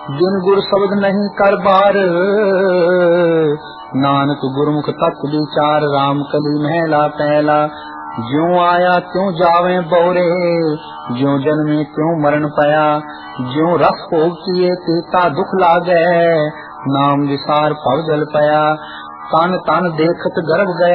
जिन गुर शब्द नहीं कर बार, नानक गुरमुख तत्व विचार। राम कली महला पहला, ज्यों आया त्यों जावे बौरे, ज्यों जन्मे त्यों मरण पया। ज्यों रस भोग किए तेता दुख लागे, नाम विसार भव जल पया। तन तन देखत गर्भ गया,